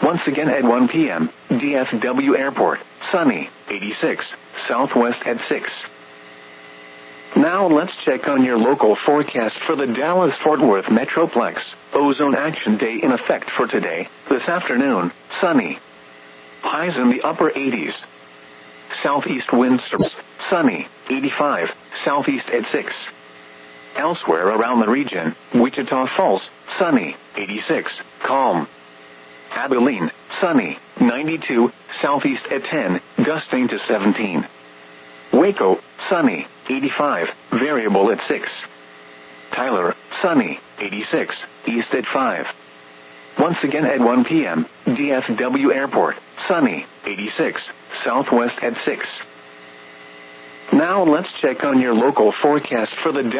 Once again at 1 p.m., DFW Airport, sunny, 86, southwest at 6. Now let's check on your local forecast for the Dallas-Fort Worth Metroplex. Ozone Action Day in effect for today, this afternoon, sunny. Highs in the upper 80s. Southeast winds, sunny, 85, southeast at 6. Elsewhere around the region, Wichita Falls, sunny, 86, calm. Abilene, sunny, 92, southeast at 10, gusting to 17. Waco, sunny, 85, variable at 6. Tyler, sunny, 86, east at 5. Once again at 1 p.m., DFW Airport, sunny, 86, southwest at 6. Now let's check on your local forecast for the